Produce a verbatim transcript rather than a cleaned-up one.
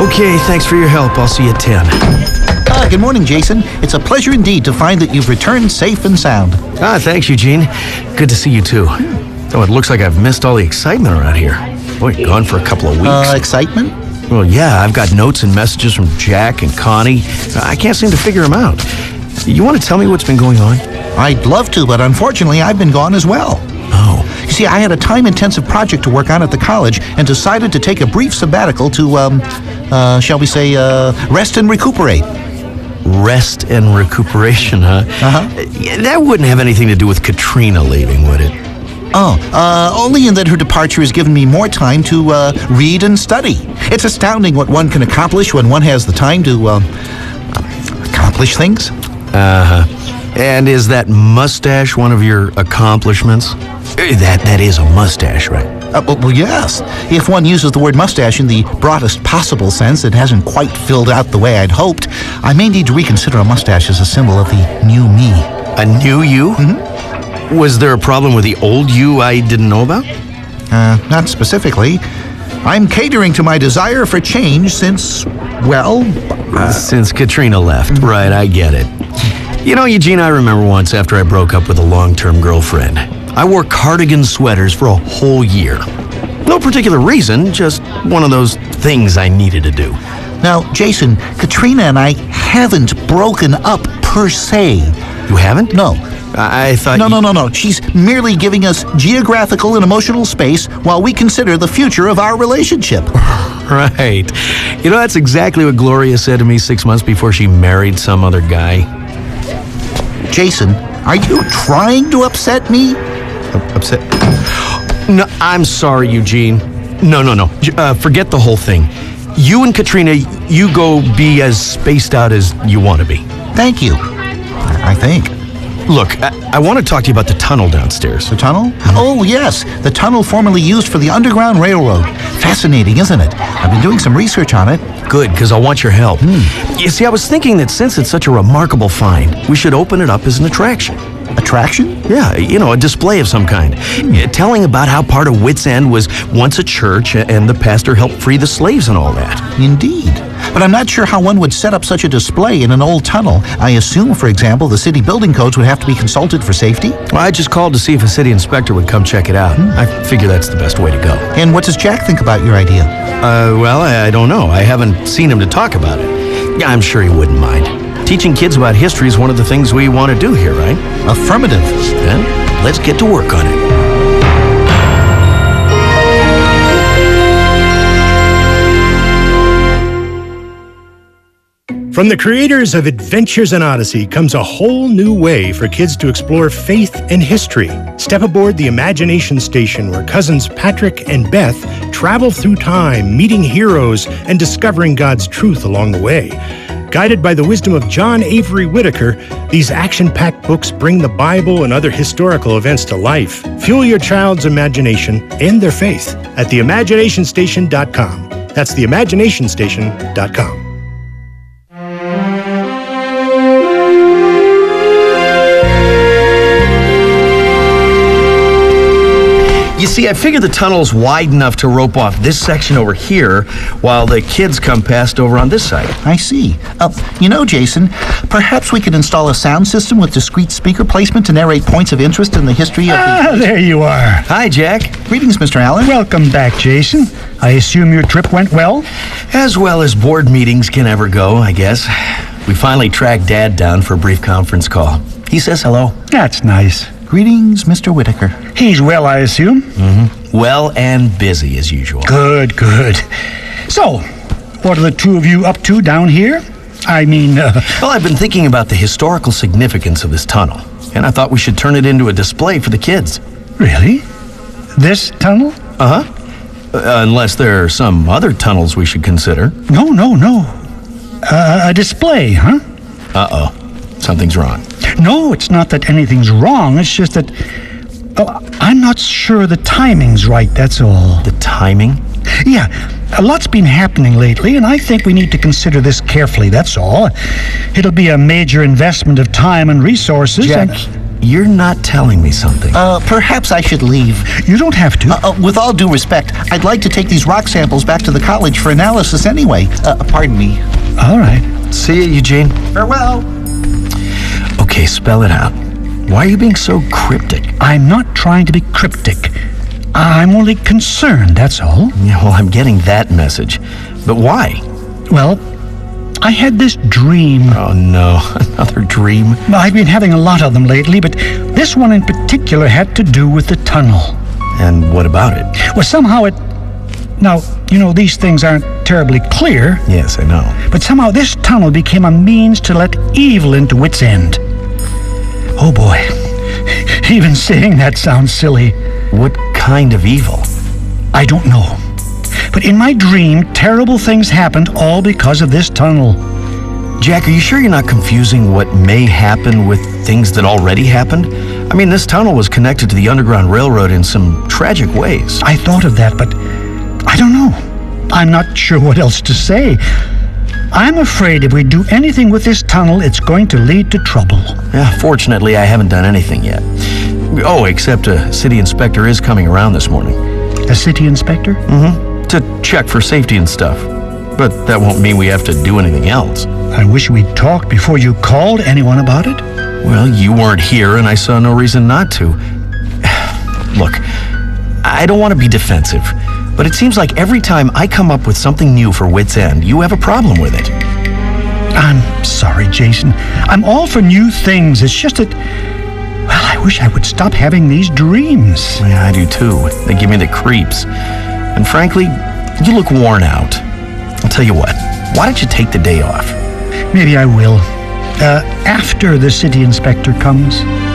Okay, thanks for your help. I'll see you at ten. Ah, good morning, Jason. It's a pleasure indeed to find that you've returned safe and sound. Ah, thanks, Eugene. Good to see you, too. Oh, it looks like I've missed all the excitement around here. Boy, gone for a couple of weeks. Uh, excitement? Well, yeah, I've got notes and messages from Jack and Connie. I can't seem to figure them out. You want to tell me what's been going on? I'd love to, but unfortunately, I've been gone as well. Oh. You see, I had a time-intensive project to work on at the college and decided to take a brief sabbatical to, um, uh, shall we say, uh, rest and recuperate. Rest and recuperation, huh? Uh-huh. That wouldn't have anything to do with Katrina leaving, would it? Oh, uh, only in that her departure has given me more time to, uh, read and study. It's astounding what one can accomplish when one has the time to, uh, accomplish things. Uh-huh. And is that mustache one of your accomplishments? That that is a mustache, right? Uh, well, well, yes. If one uses the word mustache in the broadest possible sense, it hasn't quite filled out the way I'd hoped. I may need to reconsider a mustache as a symbol of the new me. A new you? Mm-hmm. Was there a problem with the old you I didn't know about? Uh, not specifically. I'm catering to my desire for change since, well... Uh, Since Katrina left. Mm-hmm. Right, I get it. You know, Eugene, I remember once after I broke up with a long-term girlfriend, I wore cardigan sweaters for a whole year. No particular reason, just one of those things I needed to do. Now, Jason, Katrina and I haven't broken up per se. You haven't? No. I, I thought No, you... no, no, no. She's merely giving us geographical and emotional space while we consider the future of our relationship. Right. You know, that's exactly what Gloria said to me six months before she married some other guy. Jason, are you trying to upset me? Upset? No, I'm sorry, Eugene. No, no, no. Uh, forget the whole thing. You and Katrina, you go be as spaced out as you want to be. Thank you. I think. Look, I, I want to talk to you about the tunnel downstairs. The tunnel? Oh, yes. The tunnel formerly used for the Underground Railroad. Fascinating, isn't it? I've been doing some research on it. Good, because I want your help. Hmm. You see, I was thinking that since it's such a remarkable find, we should open it up as an attraction. Attraction? Yeah, you know, a display of some kind. Yeah, telling about how part of Wits End was once a church and the pastor helped free the slaves and all that. Indeed. But I'm not sure how one would set up such a display in an old tunnel. I assume, for example, the city building codes would have to be consulted for safety. Well, I just called to see if a city inspector would come check it out. Hmm. I figure that's the best way to go. And what does Jack think about your idea? Uh, well, I, I don't know. I haven't seen him to talk about it. Yeah, I'm sure he wouldn't mind. Teaching kids about history is one of the things we want to do here, right? Affirmative. Then let's get to work on it. From the creators of Adventures in Odyssey comes a whole new way for kids to explore faith and history. Step aboard the Imagination Station, where cousins Patrick and Beth travel through time, meeting heroes and discovering God's truth along the way. Guided by the wisdom of John Avery Whitaker, these action-packed books bring the Bible and other historical events to life. Fuel your child's imagination and their faith at the imagination station dot com. That's the imagination station dot com. You see, I figured the tunnel's wide enough to rope off this section over here while the kids come past over on this side. I see. Uh, you know, Jason, perhaps we could install a sound system with discrete speaker placement to narrate points of interest in the history of the... Ah, there you are. Hi, Jack. Greetings, Mister Allen. Welcome back, Jason. I assume your trip went well? As well as board meetings can ever go, I guess. We finally tracked Dad down for a brief conference call. He says hello. That's nice. Greetings, Mister Whitaker. He's well, I assume? Mm-hmm. Well and busy, as usual. Good, good. So, what are the two of you up to down here? I mean, uh... Well, I've been thinking about the historical significance of this tunnel, and I thought we should turn it into a display for the kids. Really? This tunnel? Uh-huh. Uh, unless there are some other tunnels we should consider. No, no, no. Uh, a display, huh? Uh-oh. Something's wrong. No, it's not that anything's wrong. It's just that... Oh, I'm not sure the timing's right, that's all. The timing? Yeah, a lot's been happening lately, and I think we need to consider this carefully, that's all. It'll be a major investment of time and resources. Jack, and... You're not telling me something. Uh, perhaps I should leave. You don't have to. Uh, uh, with all due respect, I'd like to take these rock samples back to the college for analysis anyway. Uh, pardon me. All right. See you, Eugene. Farewell. Okay, spell it out. Why are you being so cryptic? I'm not trying to be cryptic. I'm only concerned, that's all. Yeah, well, I'm getting that message. But why? Well, I had this dream. Oh, no. Another dream? I've been having a lot of them lately, but this one in particular had to do with the tunnel. And what about it? Well, somehow it... Now, you know, these things aren't terribly clear, Yes, I know. but somehow this tunnel became a means to let evil into Wits End. Oh, boy. Even saying that sounds silly. What kind of evil? I don't know. But in my dream, terrible things happened all because of this tunnel. Jack, are you sure you're not confusing what may happen with things that already happened? I mean, this tunnel was connected to the Underground Railroad in some tragic ways. I thought of that, but I don't know. I'm not sure what else to say. I'm afraid if we do anything with this tunnel, it's going to lead to trouble. Yeah, fortunately, I haven't done anything yet. Oh, except a city inspector is coming around this morning. A city inspector? Mm-hmm. To check for safety and stuff. But that won't mean we have to do anything else. I wish we'd talked before you called anyone about it. Well, you weren't here, and I saw no reason not to. Look, I don't want to be defensive, but it seems like every time I come up with something new for Wits End, you have a problem with it. I'm sorry, Jason. I'm all for new things. It's just that, well, I wish I would stop having these dreams. Yeah, I do too. They give me the creeps. And frankly, you look worn out. I'll tell you what, why don't you take the day off? Maybe I will. Uh, after the city inspector comes.